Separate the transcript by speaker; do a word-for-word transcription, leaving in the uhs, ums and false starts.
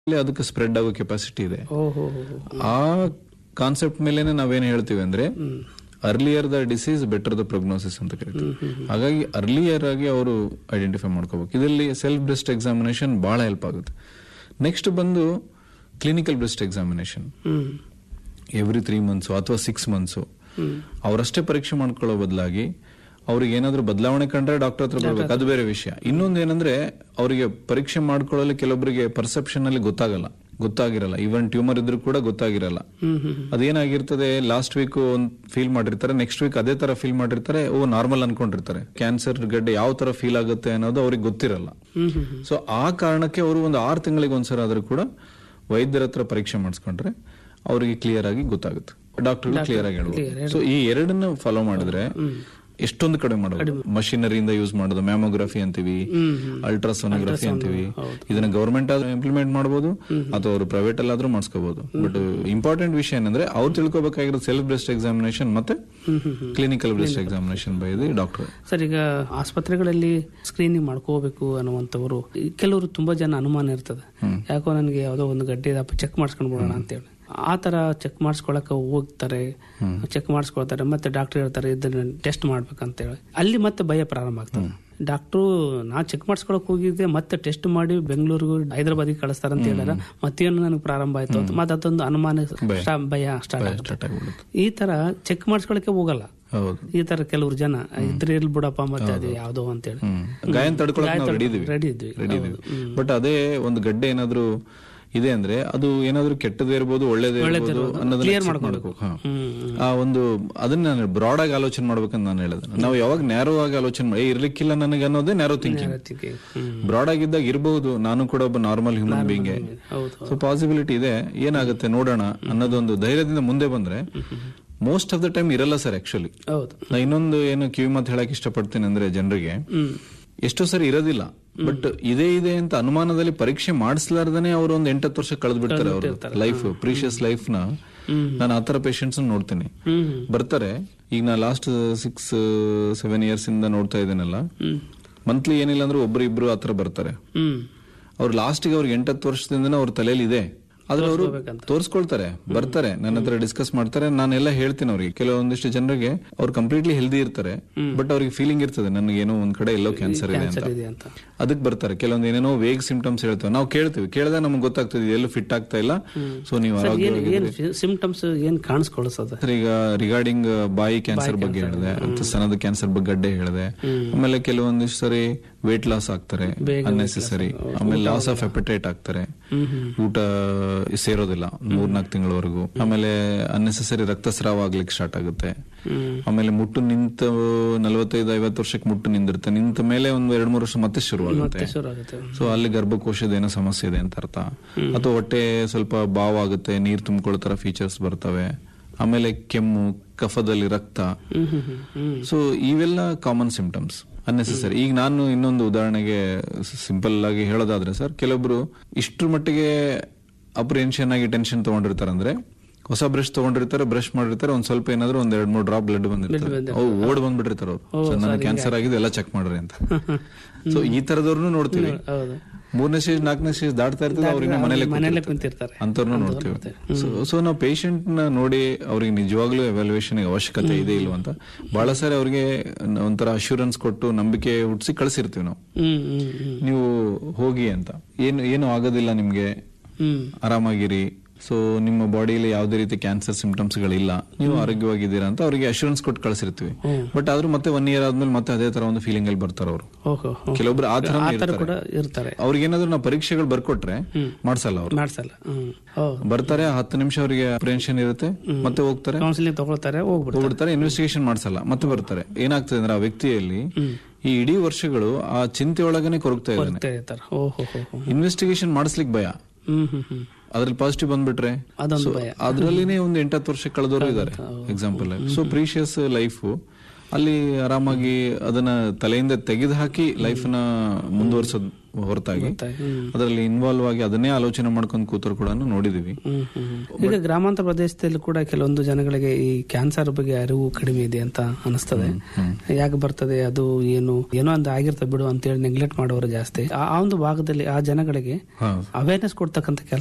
Speaker 1: ಅದಕ್ಕೆ ಸ್ಪ್ರೆಡ್ ಆಗೋ ಕೆಪಾಸಿಟಿ ಇದೆ. ಆ ಕಾನ್ಸೆಪ್ಟ್ ಮೇಲೆನೆ ನಾವೇನ್ ಹೇಳ್ತೀವಿ ಅಂದ್ರೆ earlier the disease better the ಪ್ರೊಗ್ನೋಸಿಸ್ ಅಂತ ಕರಿತೀವಿ. ಹಾಗಾಗಿ ಅರ್ಲಿಯರ್ ಆಗಿ ಅವರು ಐಡೆಂಟಿಫೈ ಮಾಡ್ಕೋಬೇಕು. ಇದರಲ್ಲಿ ಸೆಲ್ಫ್ ಬ್ರೆಸ್ಟ್ ಎಕ್ಸಾಮಿನೇಷನ್ ಬಹಳ ಹೆಲ್ಪ್ ಆಗುತ್ತೆ. ನೆಕ್ಸ್ಟ್ ಬಂದು clinical breast examination every three months ಅಥವಾ ಸಿಕ್ಸ್ ಮಂತ್ಸು ಅವರಷ್ಟೇ ಪರೀಕ್ಷೆ ಮಾಡ್ಕೊಳ್ಳೋ ಬದಲಾಗಿ ಅವ್ರಿಗೆ ಏನಾದ್ರು ಬದಲಾವಣೆ ಕಂಡ್ರೆ ಡಾಕ್ಟರ್ ಹತ್ರ ಬರ್ಬೇಕು, ಅದು ಬೇರೆ ವಿಷಯ. ಇನ್ನೊಂದು ಏನಂದ್ರೆ ಅವರಿಗೆ ಪರೀಕ್ಷೆ ಮಾಡ್ಕೊಳ್ಳಲು ಕೆಲವೊಬ್ಬರಿಗೆ ಪರ್ಸೆಪ್ಷನ್ ಅಲ್ಲಿ ಗೊತ್ತಾಗಲ್ಲ, ಗೊತ್ತಾಗಿರಲ್ಲ. ಈವನ್ ಟ್ಯೂಮರ್ ಇದ್ರೂ ಕೂಡ ಗೊತ್ತಾಗಿರಲ್ಲ. ಅದೇನಾಗಿರ್ತದೆ, ಲಾಸ್ಟ್ ವೀಕ್ ಒಂದ್ ಫೀಲ್ ಮಾಡಿರ್ತಾರೆ, ನೆಕ್ಸ್ಟ್ ವೀಕ್ ಅದೇ ತರ ಫೀಲ್ ಮಾಡಿರ್ತಾರೆ, ಓ ನಾರ್ಮಲ್ ಅನ್ಕೊಂಡಿರ್ತಾರೆ. ಕ್ಯಾನ್ಸರ್ ಗಡ್ಡೆ ಯಾವ ತರ ಫೀಲ್ ಆಗುತ್ತೆ ಅನ್ನೋದು ಅವ್ರಿಗೆ ಗೊತ್ತಿರಲ್ಲ. ಸೊ ಆ ಕಾರಣಕ್ಕೆ ಅವರು ಒಂದು ಆರು ತಿಂಗಳಿಗೆ ಒಂದ್ಸಲ ಆದ್ರೂ ಕೂಡ ವೈದ್ಯರ ಹತ್ರ ಪರೀಕ್ಷೆ ಮಾಡಿಸ್ಕೊಂಡ್ರೆ ಅವರಿಗೆ ಕ್ಲಿಯರ್ ಆಗಿ ಗೊತ್ತಾಗುತ್ತೆ, ಡಾಕ್ಟರ್ ಕ್ಲಿಯರ್ ಆಗಿ ಹೇಳ್ಬೋದು. ಸೊ ಈ ಎರಡನ್ನ ಫಾಲೋ ಮಾಡಿದ್ರೆ ಎಷ್ಟೊಂದು ಕಡೆ ಮಾಡೋದು. ಮಷಿನರಿಯಿಂದ ಯೂಸ್ ಮಾಡೋದು, ಮ್ಯಾಮೋಗ್ರಫಿ ಅಂತೀವಿ, ಅಲ್ಟ್ರಾಸೋನೋಗ್ರಫಿ ಅಂತೀವಿ. ಇದನ್ನ ಗವರ್ಮೆಂಟ್ ಆದ್ರೂ ಇಂಪ್ಲಿಮೆಂಟ್ ಮಾಡಬಹುದು ಅಥವಾ ಅವರು ಪ್ರೈವೇಟ್ ಅಲ್ಲಾದ್ರೂ ಮಾಡಿಸ್ಕೋಬಹುದು. ಬಟ್ ಇಂಪಾರ್ಟೆಂಟ್ ವಿಷಯ ಏನಂದ್ರೆ ಅವ್ರು ತಿಳ್ಕೊಬೇಕಾಗಿರೋದು ಸೆಲ್ಫ್ ಬ್ರೆಸ್ಟ್ ಎಕ್ಸಾಮಿನೇಷನ್ ಮತ್ತೆ clinical breast examination by the doctor.
Speaker 2: Sir, ಈಗ ಆಸ್ಪತ್ರೆಗಳಲ್ಲಿ ಸ್ಕ್ರೀನಿಂಗ್ ಮಾಡ್ಕೋಬೇಕು ಅನ್ನುವಂಥವ್ರು ಕೆಲವರು ತುಂಬಾ ಜನ ಅನುಮಾನ ಇರ್ತದೆ. ಯಾಕೋ ನನಗೆ ಯಾವುದೋ ಒಂದು ಗಡ್ಡೆ ಚೆಕ್ ಮಾಡಿಸ್ಕೊಂಡು ಬಿಡೋಣ ಅಂತೇಳಿ ಆ ತರ ಚೆಕ್ ಮಾಡಿಸ್ಕೊಳಕ ಹೋಗ್ತಾರೆ, ಚೆಕ್ ಮಾಡಿಸ್ಕೊಳ್ತಾರೆ. ಮತ್ತೆ ಡಾಕ್ಟರ್ ಹೇಳ್ತಾರೆ ಇದನ್ನ ಟೆಸ್ಟ್ ಮಾಡ್ಬೇಕಂತೇಳಿ ಅಲ್ಲಿ ಮತ್ತೆ ಭಯ ಪ್ರಾರಂಭ ಆಗ್ತದೆ. ಡಾಕ್ಟ್ರು ನಾ ಚೆಕ್ ಮಾಡಿಸ್ಕೊಳಕ್ ಹೋಗಿದ್ದೆ, ಮತ್ತೆ ಟೆಸ್ಟ್ ಮಾಡಿ ಬೆಂಗಳೂರಿಗೂ ಹೈದರಾಬಾದಿಗೆ ಕಳಿಸ್ತಾರ ಅಂತ ಹೇಳಿದಾರೆ. ಮತ್ತೇನು ನನಗೆ ಪ್ರಾರಂಭ ಆಯ್ತು ಅಂತ ಮತ್ತೆ ಅದೊಂದು ಅನುಮಾನ, ಭಯ ಸ್ಟಾರ್ಟ್ ಆಗುತ್ತೆ. ಈ ತರ ಚೆಕ್ ಮಾಡಿಸ್ಕೊಳಕ್ಕೆ ಹೋಗಲ್ಲ ಈ ತರ ಕೆಲವರು ಜನ. ಇದ್ರೆ ಇರ್ಲಿ ಬಿಡಪ್ಪ ಮತ್ತೆ ಅದು ಯಾವ್ದೋ ಅಂತೇಳಿ
Speaker 1: ಗಾಯನ ತಡ್ಕೊಳಕ್ ರೆಡಿ ಇದ್ವಿ. ಬಟ್ ಅದೇ ಒಂದು ಗಡ್ಡೆ ಏನಾದ್ರು ಇದೆ ಅಂದ್ರೆ ಅದು ಏನಾದ್ರು ಕೆಟ್ಟದೇ ಇರ್ಬೋದು, ಒಳ್ಳೇದೇ ಇರ್ಬೋದು ಅನ್ನೋದನ್ನ ಮಾಡ್ಬೇಕು. ಆ ಒಂದು ಅದನ್ನ ನಾನು ಬ್ರಾಡ್ ಆಗಿ ಆಲೋಚನೆ ಮಾಡ್ಬೇಕಂತ ನಾನು ಹೇಳಿದೆ. ನಾವು ಯಾವಾಗ ನ್ಯಾರೋ ಆಗಿ ಆಲೋಚನೆ ಮಾಡಿ ಇರ್ಲಿಕ್ಕಿಲ್ಲ ನನಗೆ ಅನ್ನೋದೇ ನ್ಯಾರೋ ಥಿಂಕಿಂಗ್. ಬ್ರಾಡ್ ಆಗಿದ್ದಾಗ ಇರಬಹುದು, ನಾನು ಕೂಡ ಒಬ್ಬ normal human being, so possibility ಇದೆ, ಏನಾಗುತ್ತೆ ನೋಡೋಣ ಅನ್ನೋದೊಂದು ಧೈರ್ಯದಿಂದ ಮುಂದೆ ಬಂದ್ರೆ ಮೋಸ್ಟ್ ಆಫ್ ದ ಟೈಮ್ ಇರಲ್ಲ ಸರ್. ಆಕ್ಚುಲಿ ನಾ ಇನ್ನೊಂದು ಏನು ಕಿವಿ ಮಾತು ಹೇಳಕ್ ಇಷ್ಟಪಡ್ತೀನಿ ಅಂದ್ರೆ ಜನರಿಗೆ, ಎಷ್ಟೋ ಸರಿ ಇರೋದಿಲ್ಲ, ಬಟ್ ಇದೇ ಇದೆ ಅಂತ ಅನುಮಾನದಲ್ಲಿ ಪರೀಕ್ಷೆ ಮಾಡಿಸ್ಲಾರ್ದನೆ ಅವ್ರು ಒಂದ್ ಎಂಟತ್ತು ವರ್ಷ ಕಳೆದ್ ಬಿಡ್ತಾರೆ ಅವ್ರ ಲೈಫ್, ಪ್ರೀಶಿಯಸ್ ಲೈಫ್ ನ. ನಾನು ಆತರ ಪೇಷಂಟ್ಸ್ ನೋಡ್ತೀನಿ, ಬರ್ತಾರೆ. ಈಗ ನಾ ಲಾಸ್ಟ್ ಸಿಕ್ಸ್ ಸೆವೆನ್ ಇಯರ್ಸ್ ಇಂದ ನೋಡ್ತಾ ಇದ್ದೇನಲ್ಲ, ಮಂತ್ಲಿ ಏನಿಲ್ಲ ಅಂದ್ರೆ ಒಬ್ರು ಇಬ್ರು ಆತರ ಬರ್ತಾರೆ. ಅವ್ರು ಲಾಸ್ಟ್ಗೆ ಅವ್ರಿಗೆ ಎಂಟತ್ತು ವರ್ಷದಿಂದ ಅವ್ರ ತಲೆಯಲ್ಲಿ ಇದೆ, ಆದ್ರೆ ಅವರು ತೋರಿಸ್ಕೊಳ್ತಾರೆ, ಬರ್ತಾರೆ, ನನ್ನ ಹತ್ರ ಡಿಸ್ಕಸ್ ಮಾಡ್ತಾರೆ. ನಾನೆಲ್ಲ ಹೇಳ್ತೀನಿ ಅವ್ರಿಗೆ. ಕೆಲವೊಂದಿಷ್ಟು ಜನರಿಗೆ ಅವ್ರು ಕಂಪ್ಲೀಟ್ಲಿ ಹೆಲ್ದಿ ಇರ್ತಾರೆ, ಬಟ್ ಅವ್ರಿಗೆ ಫೀಲಿಂಗ್ ಇರ್ತದೆ ನನಗೆ ಏನೋ ಒಂದ್ ಕಡೆ ಎಲ್ಲೋ ಕ್ಯಾನ್ಸರ್ ಇದೆ ಅಂತ. ಅದಕ್ಕೆ ಬರ್ತಾರೆ. ಕೆಲವೊಂದು ಏನೇನೋ ವೇಗ್ ಸಿಂಪ್ಟಮ್ಸ್ ಹೇಳ್ತೇವೆ, ನಾವು ಕೇಳ್ತೀವಿ, ಕೇಳಿದಾಗ ನಮ್ಗೆ ಗೊತ್ತಾಗ್ತದೆ ಎಲ್ಲೂ ಫಿಟ್ ಆಗ್ತಾ ಇಲ್ಲ. ಸೊ ನೀವು
Speaker 2: ಸಿಂಪ್ಟಮ್ಸ್ ಏನ್ ಕಾಣಿಸ್ಕೊಳ್ಳೋದು
Speaker 1: ಈಗ ರಿಗಾರ್ಡಿಂಗ್ ಬಾಯಿ ಕ್ಯಾನ್ಸರ್ ಬಗ್ಗೆ ಹೇಳಿದೆ, ಸ್ತನದ ಕ್ಯಾನ್ಸರ್ ಬಗ್ಗೆ ಗಡ್ಡೆ ಹೇಳಿದೆ. ಆಮೇಲೆ ಕೆಲವೊಂದಿಷ್ಟು ಸರಿ ವೇಟ್ ಲಾಸ್ ಆಗ್ತಾರೆ ಅನ್ನೆಸೆಸರಿ, ಆಮೇಲೆ ಲಾಸ್ ಆಫ್ ಎಪಟೈಟ್ ಆಗ್ತಾರೆ, ಊಟ ಸೇರೋದಿಲ್ಲ ಮೂರ್ನಾಲ್ಕು ತಿಂಗಳವರೆಗೂ. ಆಮೇಲೆ ಅನ್ನೆಸೆಸರಿ ರಕ್ತಸ್ರಾವ ಆಗ್ಲಿಕ್ಕೆ ಸ್ಟಾರ್ಟ್ ಆಗುತ್ತೆ. ಆಮೇಲೆ ಮುಟ್ಟು ನಿಂತ ನಲವತ್ತೈದು ಐವತ್ತು ವರ್ಷಕ್ಕೆ ಮುಟ್ಟು ನಿಂದಿರುತ್ತೆ, ನಿಂತ ಮೇಲೆ ಒಂದು ಎರಡ್ ಮೂರು ವರ್ಷ ಮತ್ತೆ ಶುರುವಾಗುತ್ತೆ. ಸೊ ಅಲ್ಲಿ ಗರ್ಭಕೋಶದ ಏನೋ ಸಮಸ್ಯೆ ಇದೆ ಅಂತ ಅರ್ಥ. ಅಥವಾ ಹೊಟ್ಟೆ ಸ್ವಲ್ಪ ಬಾವ್ ಆಗುತ್ತೆ, ನೀರ್ ತುಂಬಿಕೊಳ್ಳೋ ಫೀಚರ್ಸ್ ಬರ್ತವೆ. ಆಮೇಲೆ ಕೆಮ್ಮು, ಕಫದಲ್ಲಿ ರಕ್ತ. ಸೊ ಇವೆಲ್ಲ ಕಾಮನ್ ಸಿಂಪ್ಟಮ್ಸ್ ಅನ್ನೆಸೆಸರಿ. ಈಗ ನಾನು ಇನ್ನೊಂದು ಉದಾಹರಣೆಗೆ ಸಿಂಪಲ್ ಆಗಿ ಹೇಳೋದಾದ್ರೆ ಸರ್, ಕೆಲವೊಬ್ರು ಇಷ್ಟ್ರ ಮಟ್ಟಿಗೆ ಅಪ್ರಿಹೆನ್ಷನ್ ಆಗಿ ಟೆನ್ಷನ್ ತಗೊಂಡಿರ್ತಾರೆ. ಅಂದ್ರೆ ಹೊಸ ಬ್ರಷ್ ತಗೊಂಡಿರ್ತಾರೆ, ಬ್ರಷ್ ಮಾಡಿರ್ತಾರೆ, ಒಂದ್ ಸ್ವಲ್ಪ ಏನಾದ್ರು ಒಂದ್ ಎರಡ್ ಮೂರ್ ಡ್ರಾಪ್ ಬ್ಲಡ್ ಬಂದಿರ್ತಾರೆ, ಅವು ಓಡ್ ಬಂದ್ಬಿಟ್ಟಿರ್ತಾರೆ ಅವ್ರು, ನನಗೆ ಕ್ಯಾನ್ಸರ್ ಆಗಿದೆ ಎಲ್ಲ ಚೆಕ್ ಮಾಡ್ರಿ ಅಂತ. ಸೊ ಈ ತರದವ್ರನ್ನು ನೋಡ್ತೀವಿ. ಮೂರನೇ ಸ್ಟೇಜ್ ನಾಲ್ಕನೇ ಸ್ಟೇಜ್ ದಾಟ್ತಾ ಇರ್ತದೆ, ಅವ್ರಿಗೆ ಮನೇಲೆ ಕುಂತಿರ್ತಾರೆ ಅಂತವ್ರನ್ನು ನೋಡ್ತೀವಿ. ಸೊ ನಾವು ಪೇಷಂಟ್ ನ ನೋಡಿ ಅವ್ರಿಗೆ ನಿಜವಾಗ್ಲೂ ಎವ್ಯಾಲ್ಯೂಯೇಷನ್ ಅವಶ್ಯಕತೆ ಇದೆ ಇಲ್ವ ಅಂತ ಬಹಳ ಸಾರಿ ಅವ್ರಿಗೆ ಒಂಥರ ಅಶ್ಯೂರೆನ್ಸ್ ಕೊಟ್ಟು ನಂಬಿಕೆ ಹುಟ್ಟಿಸಿ ಕಳ್ಸಿರ್ತೀವಿ ನಾವು. ನೀವು ಹೋಗಿ ಅಂತ, ಏನು ಏನು ಆಗೋದಿಲ್ಲ ನಿಮ್ಗೆ, ಆರಾಮಾಗಿರಿ, ಸೊ ನಿಮ್ಮ ಬಾಡಿಯಲ್ಲಿ ಯಾವುದೇ ರೀತಿ ಕ್ಯಾನ್ಸರ್ ಸಿಂಪ್ಟಮ್ಸ್ ಗಳಿಲ್ಲ, ನೀವು ಆರೋಗ್ಯವಾಗಿದ್ದೀರಾ ಅಂತ ಅವ್ರಿಗೆ ಅಶ್ಯೂರೆನ್ಸ್ ಕೊಟ್ಟು ಕಳಿಸಿರ್ತೀವಿ. ಬಟ್ ಆದ್ರೂ ಮತ್ತೆ ಒನ್ ಇಯರ್ ಆದ್ಮೇಲೆ ಮತ್ತೆ ಅದೇ ತರ ಒಂದು ಫೀಲಿಂಗ್ ಅಲ್ಲಿ ಬರ್ತಾರೆ ಅವರು. ಕೆಲವೊಬ್ರು ಆ ತರ ಇರ್ತಾರೆ. ಅವ್ರಿಗೆ ಏನಾದ್ರು ನಾವು ಪರೀಕ್ಷೆಗಳು ಬರ್ಕೊಟ್ರೆ ಮಾಡ್ಸಲ್ಲ, ಅವ್ರು ಮಾಡ್ಸಲ್ಲ. ಬರ್ತಾರೆ, ಹತ್ತು ನಿಮಿಷ ಅವರಿಗೆ ಅಪ್ರಿಹೆನ್ಷನ್ ಇರುತ್ತೆ, ಮತ್ತೆ ಹೋಗ್ತಾರೆ, ಕೌನ್ಸಿಲಿಂಗ್ ತಗೊಳ್ತಾರೆ, ಹೋಗ್ಬಿಡ್ತಾರೆ, ಇನ್ವೆಸ್ಟಿಗೇಷನ್ ಮಾಡ್ಸಲ್ಲ, ಮತ್ತೆ ಬರ್ತಾರೆ. ಏನಾಗ್ತದೆ ಅಂದ್ರೆ ಆ ವ್ಯಕ್ತಿಯಲ್ಲಿ ಈ ಇಡೀ ವರ್ಷಗಳು ಆ ಚಿಂತೆ ಒಳಗನೆ ಕೊರಗ್ತಾ ಇದ್ದಾನೆ. ಇನ್ವೆಸ್ಟಿಗೇಷನ್ ಮಾಡಿಸ್ಲಿಕ್ಕೆ ಭಯ, ಅದ್ರಲ್ಲಿ ಪಾಸಿಟಿವ್ ಬಂದ್ಬಿಟ್ರೆ ಅದ್ರಲ್ಲಿನೇ ಒಂದು ಎಂಟತ್ತು ವರ್ಷ ಕಳೆದವರು ಇದ್ದಾರೆ ಎಕ್ಸಾಂಪಲ್. ಸೊ ಪ್ರೀಶಿಯಸ್ ಲೈಫ್ ಅಲ್ಲಿ ಆರಾಮಾಗಿ ಅದನ್ನ ತಲೆಯಿಂದ ತೆಗೆದು ಹಾಕಿ ಲೈಫ್ ನ ಮುಂದುವರ್ಸೋದು ಹೊರತಾಗಿ ಅದರಲ್ಲಿ ಇನ್ವಾಲ್ವ್ ಆಗಿ ಅದನ್ನೇ ಆಲೋಚನೆ ಮಾಡ್ಕೊಂಡು ಕೂತರು ಕೂಡ ನೋಡಿದೀವಿ.
Speaker 2: ಹ್ಮ್, ಹ್ಮ್. ಈಗ ಗ್ರಾಮಾಂತರ ಪ್ರದೇಶದಲ್ಲಿ ಕೂಡ ಕೆಲವೊಂದು ಜನಗಳಿಗೆ ಈ ಕ್ಯಾನ್ಸರ್ ಬಗ್ಗೆ ಅರಿವು ಕಡಿಮೆ ಇದೆ ಅಂತ ಅನಿಸ್ತದೆ. ಯಾಕೆ ಬರ್ತದೆ, ಅದು ಏನು ಏನೋ ಒಂದು ಆಗಿರ್ತದೆ ಬಿಡು ಅಂತೇಳಿ ನೆಗ್ಲೆಕ್ಟ್ ಮಾಡೋರು ಜಾಸ್ತಿ. ಆ ಒಂದು ಭಾಗದಲ್ಲಿ ಆ ಜನಗಳಿಗೆ ಅವೇರ್ನೆಸ್ ಕೊಡ್ತಕ್ಕಂಥ ಕೆಲಸ